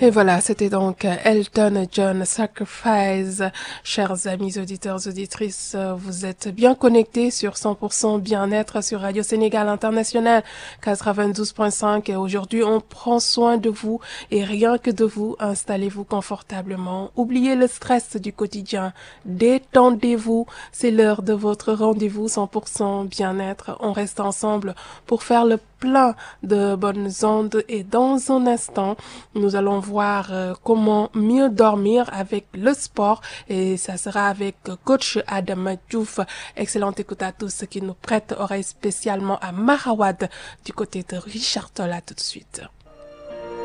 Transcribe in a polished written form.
Et voilà, c'était donc Elton John Sacrifice. Chers amis auditeurs, auditrices, vous êtes bien connectés sur 100% bien-être sur Radio Sénégal International 92.5 et aujourd'hui on prend soin de vous et rien que de vous, installez-vous confortablement. Oubliez le stress du quotidien, détendez-vous, c'est l'heure de votre rendez-vous 100% bien-être. On reste ensemble pour faire le plein de bonnes ondes et dans un instant, nous allons voir comment mieux dormir avec le sport et ça sera avec coach Adam Diouf. Excellente écoute à tous qui nous prêtent oreille spécialement à Marawad du côté de Richard Toll. À tout de suite.